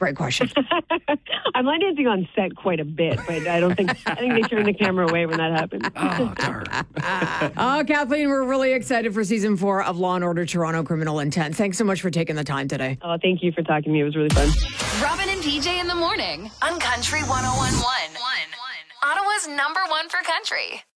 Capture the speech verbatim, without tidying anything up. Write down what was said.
great question. I'm line dancing on set quite a bit, but I don't think I think they turned the camera away when that happened. Oh, darn. Oh, Kathleen, we're really excited for season four of Law and Order Toronto Criminal Intent. Thanks so much for taking the time today. Oh, thank you for talking to me. It was really fun. Robin and P J in the morning on Country one oh one point one. Ottawa's number one for country.